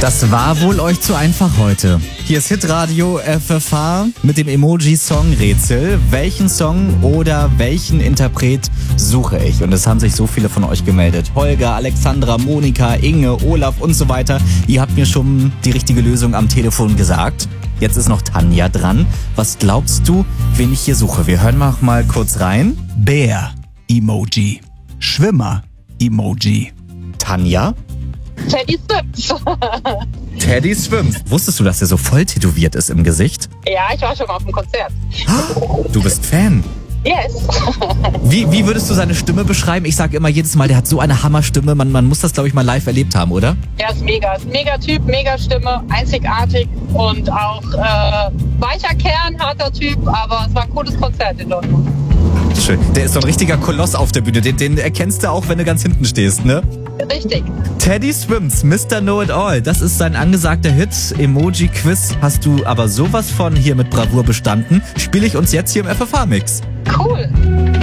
Das war wohl euch zu einfach heute. Hier ist Hitradio FFH mit dem Emoji-Song-Rätsel. Welchen Song oder welchen Interpret suche ich? Und es haben sich so viele von euch gemeldet. Holger, Alexandra, Monika, Inge, Olaf und so weiter. Ihr habt mir schon die richtige Lösung am Telefon gesagt. Jetzt ist noch Tanja dran. Was glaubst du, wen ich hier suche? Wir hören mal kurz rein. Bär-Emoji. Schwimmer-Emoji. Tanja? Teddy Swims. Teddy Swims. Wusstest du, dass er so voll tätowiert ist im Gesicht? Ja, ich war schon mal auf dem Konzert. Du bist Fan. Yes. Wie würdest du seine Stimme beschreiben? Ich sage immer jedes Mal, der hat so eine Hammerstimme. Man muss das, glaube ich, mal live erlebt haben, oder? Ja, ist mega. Ist ein mega Typ, mega Stimme, einzigartig und auch weicher Kern, harter Typ, aber es war ein cooles Konzert in Dortmund. Schön. Der ist so ein richtiger Koloss auf der Bühne. Den erkennst du auch, wenn du ganz hinten stehst, ne? Richtig. Teddy Swims, Mr. Know-It-All. Das ist sein angesagter Hit. Emoji-Quiz hast du aber sowas von hier mit Bravour bestanden. Spiele ich uns jetzt hier im FFH-Mix. Cool.